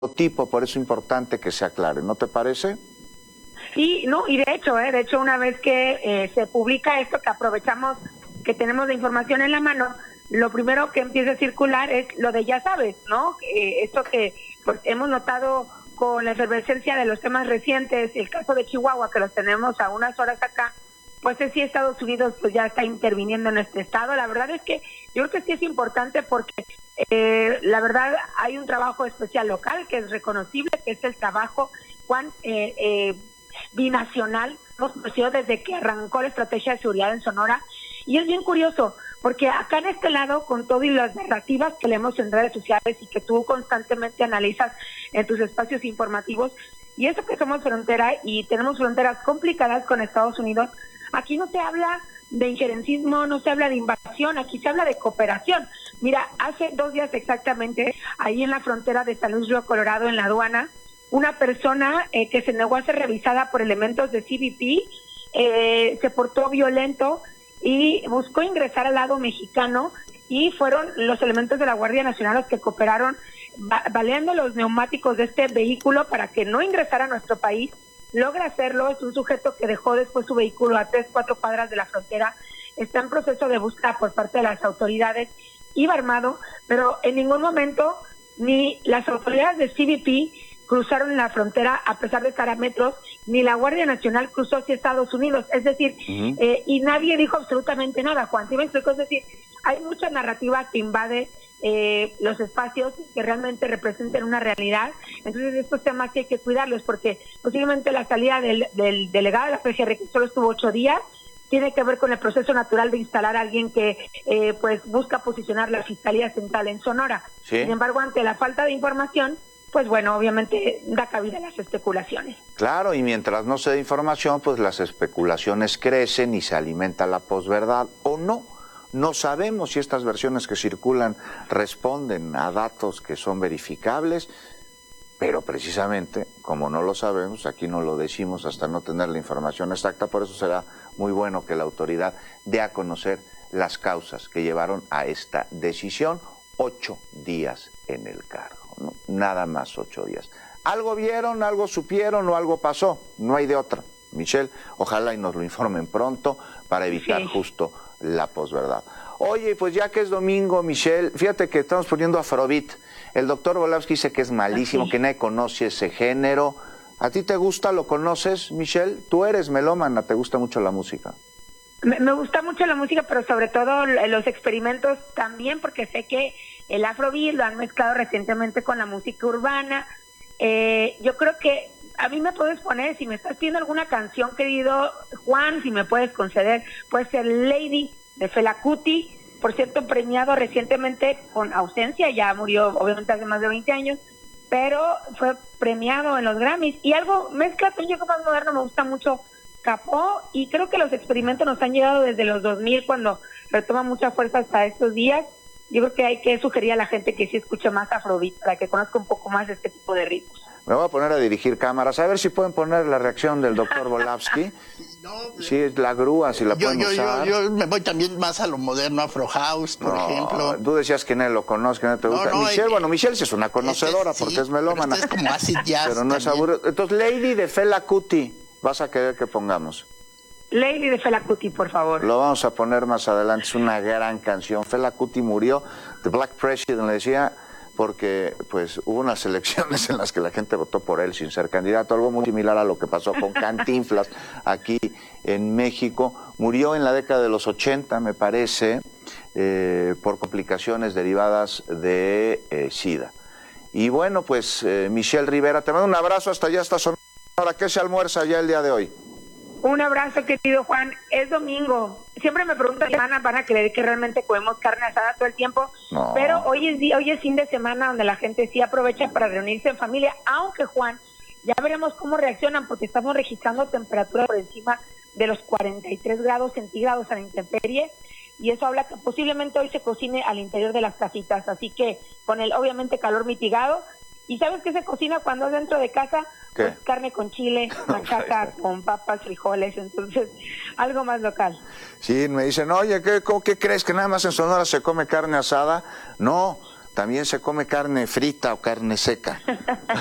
tipo, por eso es importante que se aclare, ¿no te parece? Sí, no, y de hecho una vez que se publica esto, que aprovechamos que tenemos la información en la mano, lo primero que empieza a circular es lo de ya sabes, ¿no? Esto que pues hemos notado con la efervescencia de los temas recientes, el caso de Chihuahua, que los tenemos a unas horas acá, pues es si Estados Unidos pues ya está interviniendo en este estado. La verdad es que yo creo que sí es importante porque la verdad hay un trabajo especial local que es reconocible, que es el trabajo, Juan, binacional, hemos conocido desde que arrancó la estrategia de seguridad en Sonora, y es bien curioso, porque acá en este lado, con todo y las narrativas que leemos en redes sociales y que tú constantemente analizas en tus espacios informativos, y eso que somos frontera y tenemos fronteras complicadas con Estados Unidos, aquí no se habla de injerencismo, no se habla de invasión, aquí se habla de cooperación. Mira, hace 2 días exactamente, ahí en la frontera de San Luis Río Colorado, en la aduana, una persona que se negó a ser revisada por elementos de CBP se portó violento y buscó ingresar al lado mexicano, y fueron los elementos de la Guardia Nacional los que cooperaron baleando los neumáticos de este vehículo para que no ingresara a nuestro país. Logra hacerlo, es un sujeto que dejó después su vehículo a 3-4 cuadras de la frontera, está en proceso de búsqueda por parte de las autoridades, iba armado, pero en ningún momento ni las autoridades de CBP cruzaron la frontera a pesar de estar a metros, ni la Guardia Nacional cruzó hacia Estados Unidos, es decir, y nadie dijo absolutamente nada, Juan, ¿sí me explico? Es decir, hay mucha narrativa que invade los espacios que realmente representen una realidad. Entonces estos temas hay que cuidarlos, porque posiblemente la salida del delegado de la PGR, que solo estuvo 8 días, tiene que ver con el proceso natural de instalar a alguien que pues busca posicionar la Fiscalía Central en Sonora. ¿Sí? Sin embargo, ante la falta de información, pues bueno, obviamente da cabida a las especulaciones. Claro, y mientras no se dé información, pues las especulaciones crecen y se alimenta la posverdad, o no. No sabemos si estas versiones que circulan responden a datos que son verificables, pero precisamente, como no lo sabemos, aquí no lo decimos hasta no tener la información exacta. Por eso será muy bueno que la autoridad dé a conocer las causas que llevaron a esta decisión. 8 días en el cargo, ¿no? Nada más 8 días. Algo vieron, algo supieron o algo pasó, no hay de otra. Michelle, ojalá y nos lo informen pronto para evitar justo la posverdad. Oye, pues ya que es domingo, Michelle, fíjate que estamos poniendo Afrobeat. El doctor Volavsky dice que es malísimo, que nadie conoce ese género. ¿A ti te gusta? ¿Lo conoces, Michelle? Tú eres melómana, ¿te gusta mucho la música? Me gusta mucho la música, pero sobre todo los experimentos también, porque sé que el Afrobeat lo han mezclado recientemente con la música urbana. Yo creo que a mí me puedes poner, si me estás pidiendo alguna canción, querido Juan, si me puedes conceder, puede ser Lady de Fela Kuti, por cierto, premiado recientemente con ausencia, ya murió obviamente hace más de 20 años, pero fue premiado en los Grammys. Y algo, mezcla un poco más moderno, me gusta mucho Capó, y creo que los experimentos nos han llegado desde los 2000, cuando retoma mucha fuerza hasta estos días. Yo creo que hay que sugerir a la gente que sí escuche más Afrobeat, para que conozca un poco más de este tipo de ritmos. Me voy a poner a dirigir cámaras, a ver si pueden poner la reacción del doctor Volavsky. Sí, es la grúa, si la pueden usar. Yo me voy también más a lo moderno, Afro House, por ejemplo. Tú decías que nadie lo conoce, que no te gusta. Michelle, Michelle sí es una conocedora, porque es melómana. Pero es como acid jazz. Pero no es aburrido. Entonces, Lady de Fela Kuti, vas a querer que pongamos. Lady de Fela Kuti, por favor. Lo vamos a poner más adelante, es una gran canción. Fela Kuti murió, The Black President le decía, porque pues hubo unas elecciones en las que la gente votó por él sin ser candidato, algo muy similar a lo que pasó con Cantinflas aquí en México. Murió en la década de los 80, me parece, por complicaciones derivadas de SIDA. Y bueno, pues Michelle Rivera, te mando un abrazo hasta allá, hasta Sonora. ¿Qué se almuerza ya el día de hoy? Un abrazo, querido Juan. Es domingo. Siempre me preguntan, van a creer que realmente comemos carne asada todo el tiempo, no. Pero hoy es fin de semana donde la gente sí aprovecha para reunirse en familia, aunque, Juan, ya veremos cómo reaccionan, porque estamos registrando temperaturas por encima de los 43 grados centígrados a la intemperie, y eso habla que posiblemente hoy se cocine al interior de las casitas, así que con el obviamente calor mitigado. ¿Y sabes qué se cocina cuando es dentro de casa? ¿Qué? Pues carne con chile, machaca con papas, frijoles, entonces algo más local. Sí, me dicen, oye, ¿qué crees? ¿Que nada más en Sonora se come carne asada? No, ¿También se come carne frita o carne seca?